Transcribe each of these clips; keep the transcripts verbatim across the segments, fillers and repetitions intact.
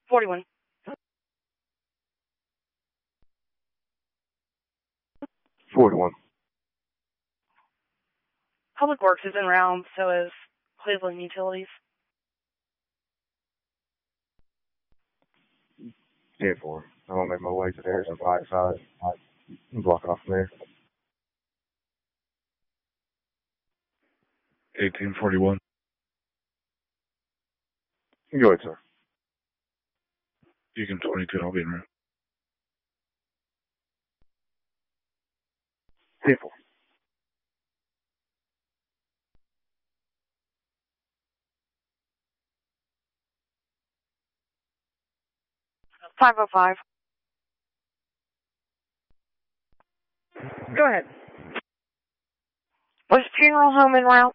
forty-one. forty-one. Public Works is in round, so is Cleveland Utilities. ten four. I'm going to make my way to the Harrison Pike side. I'm blocking off from there. eighteen forty-one. Go ahead, sir. Beacon twenty-two, I'll be in room. ten four. five oh five. Go ahead. Was funeral home en route?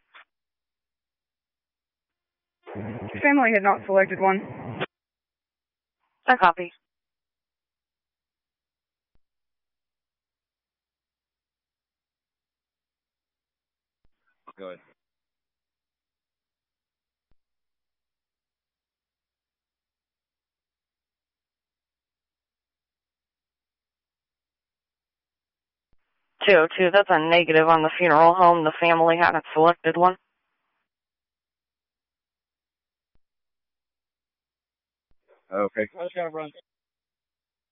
Family had not selected one. I copy. Go ahead. two oh two, that's a negative on the funeral home. The family hadn't selected one. Okay. I just gotta run.